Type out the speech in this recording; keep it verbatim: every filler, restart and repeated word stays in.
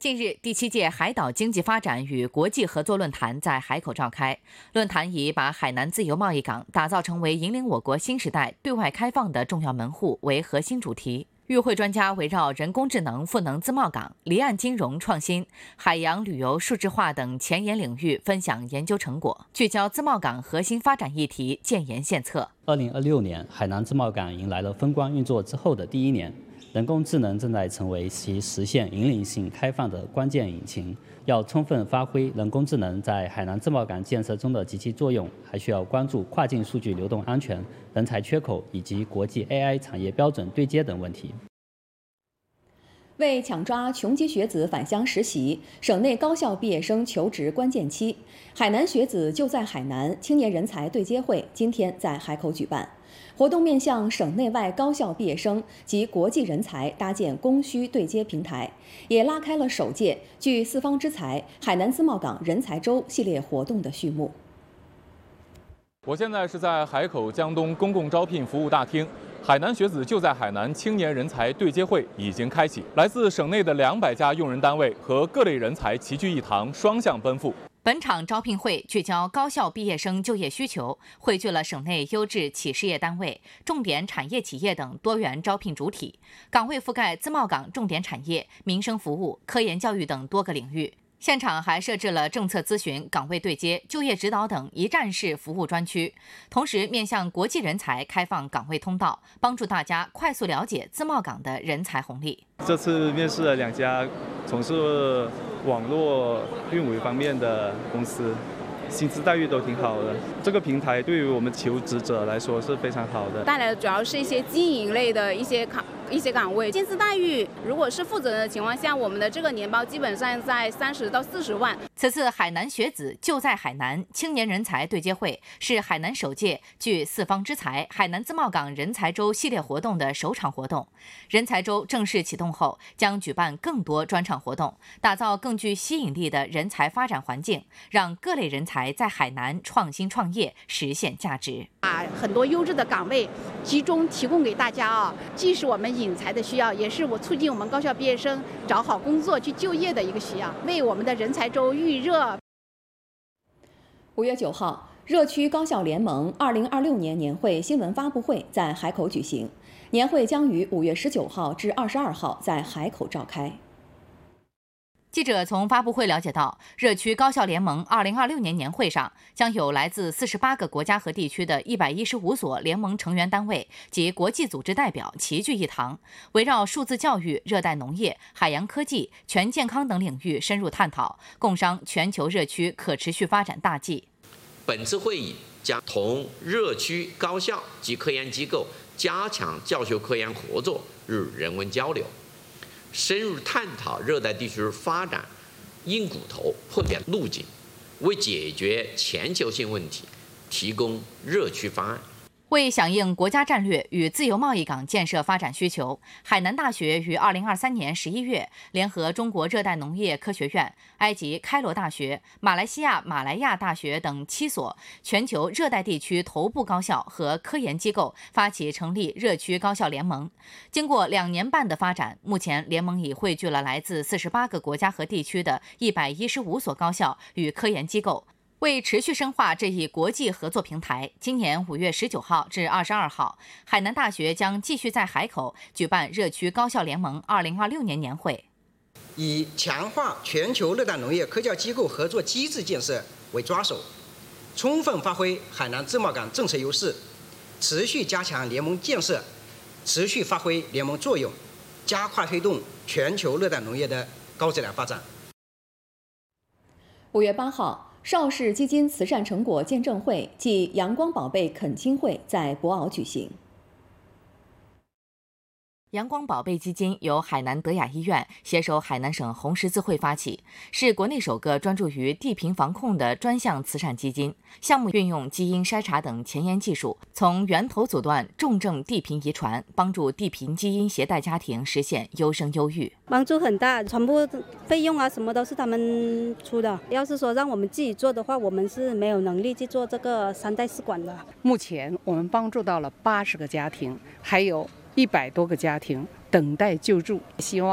近日，第七届海岛经济发展与国际合作论坛在海口召开。论坛以把海南自由贸易港打造成为引领我国新时代对外开放的重要门户为核心主题。与会专家围绕人工智能赋能自贸港、离岸金融创新、海洋旅游数字化等前沿领域分享研究成果，聚焦自贸港核心发展议题，建言献策。 二零二六年，海南自贸港迎来了风光运作之后的第一年。人工智能正在成为其实现引领性开放的关键引擎，要充分发挥人工智能在海南自贸港建设中的积极作用，还需要关注跨境数据流动安全、人才缺口以及国际 A I 产业标准对接等问题。 为抢抓穷籍学子返乡实习，省内高校毕业生求职关键期，海南学子就在海南青年人才对接会今天在海口举办。活动面向省内外高校毕业生及国际人才搭建供需对接平台，也拉开了首届聚四方之才海南自贸港人才周系列活动的序幕。 我现在是在海口江东公共招聘服务大厅，海南学子就在海南青年人才对接会已经开启，来自省内的两百家用人单位和各类人才齐聚一堂，双向奔赴。 本场招聘会聚焦高校毕业生就业需求，汇聚了省内优质企事业单位、重点产业企业等多元招聘主体，岗位覆盖自贸港重点产业、民生服务、科研教育等多个领域。现场还设置了政策咨询、岗位对接、就业指导等一站式服务专区，同时面向国际人才开放岗位通道，帮助大家快速了解自贸港的人才红利。 这次面试了两家从事网络运维方面的公司，薪资待遇都挺好的。这个平台对于我们求职者来说是非常好的， 带来的主要是一些经营类的一些岗一些岗位，薪资待遇如果是负责人的情况下，我们的这个年报基本上在三十到四十万。 此次海南学子就在海南青年人才对接会是海南首届聚四方之才海南自贸港人才周系列活动的首场活动。人才周正式启动后，将举办更多专场活动，打造更具吸引力的人才发展环境，让各类人才在海南创新创业，实现价值。 把很多优质的岗位集中提供给大家啊，既是我们引才的需要，也是我促进我们高校毕业生找好工作去就业的一个需要，为我们的人才周预热。 五月九号，热区高校联盟二零二六年年会新闻发布会在海口举行，年会将于五月十九号至二十二号在海口召开。 记者从发布会了解到，热区高校联盟二零二六年年会上将有来自四十八个国家和地区的一百一十五所联盟成员单位及国际组织代表齐聚一堂，围绕数字教育、热带农业、海洋科技、全健康等领域深入探讨，共商全球热区可持续发展大计。 本次会议将同热区高校及科研机构加强教学科研合作与人文交流，深入探讨热带地区发展硬骨头破解路径，为解决全球性问题提供热区方案。 为响应国家战略与自由贸易港建设发展需求，海南大学于二零二三年十一月联合中国热带农业科学院、埃及开罗大学、马来西亚马来亚大学等七所全球热带地区头部高校和科研机构，发起成立热区高校联盟。经过两年半的发展，目前联盟已汇聚了来自四十八个国家和地区的一百一十五所高校与科研机构。为持续深化这一国际合作平台，今年五月十九号至二十二号，海南大学将继续在海口举办热区高校联盟二零二六年年会， 以强化全球热带农业科教机构合作机制建设为抓手，充分发挥海南自贸港政策优势，持续加强联盟建设，持续发挥联盟作用，加快推动全球热带农业的高质量发展。 五月八号，邵氏基金慈善成果见证会暨阳光宝贝恳亲会在博鳌举行。 阳光宝贝基金由海南德雅医院携手海南省红十字会发起，是国内首个专注于地贫防控的专项慈善基金。项目运用基因筛查等前沿技术，从源头阻断重症地贫遗传，帮助地贫基因携带家庭实现优生优育， 帮助很大。全部费用啊什么都是他们出的。要是说让我们自己做的话，我们是没有能力去做这个三代试管的。 目前我们帮助到了八十个家庭，还有一百多个家庭等待救助，希望